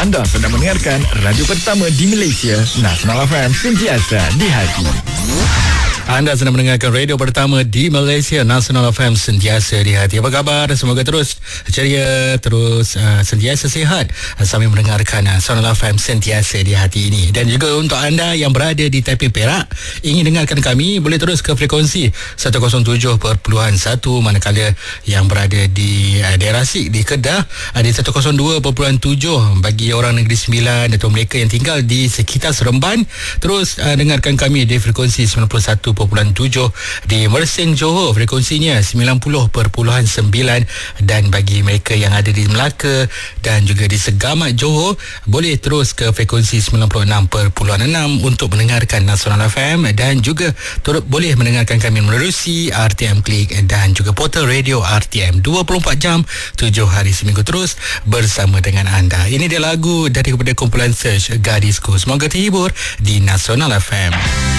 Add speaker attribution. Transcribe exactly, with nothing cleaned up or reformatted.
Speaker 1: Anda sedang mendengarkan radio pertama di Malaysia, Nasional F M, sentiasa di hati.
Speaker 2: Anda sedang mendengarkan radio pertama di Malaysia, Nasional F M, sentiasa di hati. Apa khabar? Semoga terus ceria, terus uh, sentiasa sihat uh, sambil mendengarkan uh, Nasional F M sentiasa di hati ini. Dan juga untuk anda yang berada di Taiping, Perak, ingin dengarkan kami, boleh terus ke frekuensi seratus tujuh perpuluhan satu, manakala yang berada di uh, daerah Sik, di Kedah, uh, di seratus dua perpuluhan tujuh bagi orang Negeri Sembilan atau mereka yang tinggal di sekitar Seremban. Terus uh, dengarkan kami di frekuensi sembilan puluh satu perpuluhan tujuh di Mersing, Johor, frekuensinya sembilan puluh perpuluhan sembilan, dan bagi mereka yang ada di Melaka dan juga di Segamat, Johor, boleh terus ke frekuensi sembilan puluh enam perpuluhan enam untuk mendengarkan Nasional F M, dan juga turut boleh mendengarkan kami menerusi R T M Klik dan juga portal radio R T M dua puluh empat jam tujuh hari seminggu terus bersama dengan anda. Ini dia lagu daripada kumpulan Search, Gadisku. Semoga terhibur di Nasional F M.